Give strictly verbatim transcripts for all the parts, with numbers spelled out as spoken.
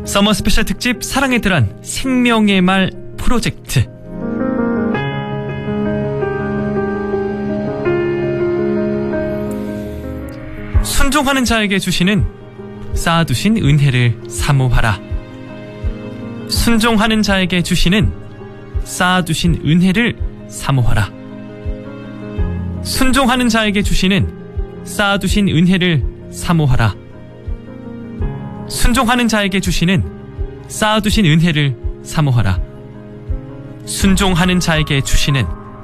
서머 스페셜 특집 사랑의 드란 생명의 말 프로젝트. 순종하는 자에게 주시는 쌓아두신 은혜를 사모하라. 순종하는 자에게 주시는 쌓아두신 은혜를 사모하라. 순종하는 자에게 주시는 쌓아두신 은혜를 사모하라. 순종하는 자에게 주시는 쌓아두신 은혜를 사모하라. 순종하는 자에게 주시는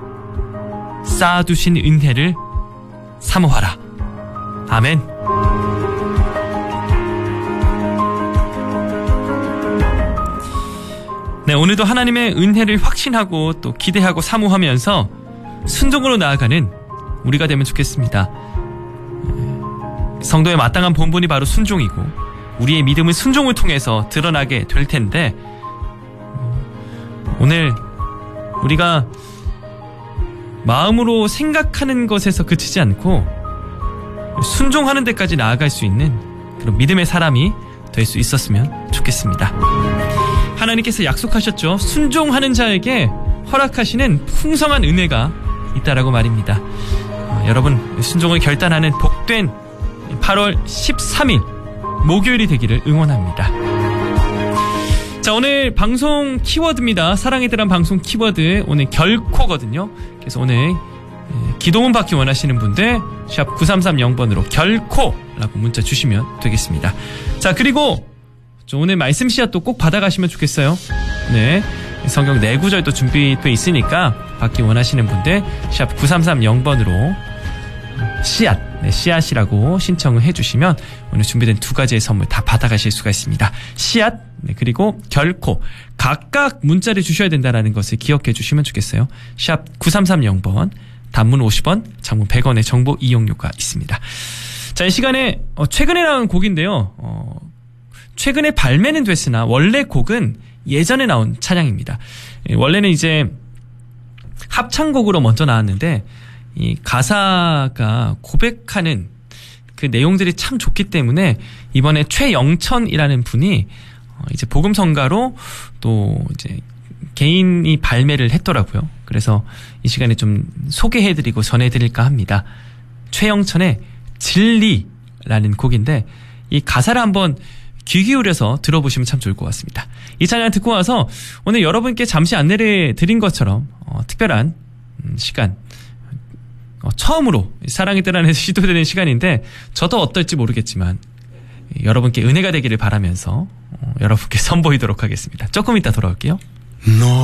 쌓아두신 은혜를 사모하라. 아멘. 네, 오늘도 하나님의 은혜를 확신하고 또 기대하고 사모하면서 순종으로 나아가는 우리가 되면 좋겠습니다. 성도의 마땅한 본분이 바로 순종이고 우리의 믿음은 순종을 통해서 드러나게 될 텐데, 오늘 우리가 마음으로 생각하는 것에서 그치지 않고 순종하는 데까지 나아갈 수 있는 그런 믿음의 사람이 될 수 있었으면 좋겠습니다. 하나님께서 약속하셨죠. 순종하는 자에게 허락하시는 풍성한 은혜가 있다라고 말입니다. 어, 여러분 순종을 결단하는 복된 팔월 십삼일 목요일이 되기를 응원합니다. 자, 오늘 방송 키워드입니다. 사랑의 드란 방송 키워드 오늘 결코거든요. 그래서 오늘 기도문 받기 원하시는 분들 샵 구삼삼영 번으로 결코라고 문자 주시면 되겠습니다. 자, 그리고 오늘 말씀 씨앗 또 꼭 받아가시면 좋겠어요. 네, 성경 네 구절 또 준비돼 있으니까 받기 원하시는 분들 샵 구삼삼영 번으로 씨앗, 네, 씨앗이라고 신청을 해주시면 오늘 준비된 두 가지의 선물 다 받아가실 수가 있습니다. 씨앗, 네, 그리고 결코 각각 문자를 주셔야 된다는 것을 기억해 주시면 좋겠어요. 샵 구삼삼영 번, 단문 오십 원, 장문 백 원의 정보 이용료가 있습니다. 자, 이 시간에 어, 최근에 나온 곡인데요. 어, 최근에 발매는 됐으나 원래 곡은 예전에 나온 찬양입니다. 예, 원래는 이제 합창곡으로 먼저 나왔는데 이 가사가 고백하는 그 내용들이 참 좋기 때문에 이번에 최영천이라는 분이 어, 이제 복음성가로 또 이제 개인이 발매를 했더라고요. 그래서 이 시간에 좀 소개해드리고 전해드릴까 합니다. 최영천의 진리라는 곡인데 이 가사를 한번 귀 기울여서 들어보시면 참 좋을 것 같습니다. 이 찬양 듣고 와서 오늘 여러분께 잠시 안내를 드린 것처럼 어, 특별한 음, 시간, 어, 처음으로 사랑의 드란에서 시도되는 시간인데 저도 어떨지 모르겠지만 여러분께 은혜가 되기를 바라면서 어, 여러분께 선보이도록 하겠습니다. 조금 이따 돌아올게요. No.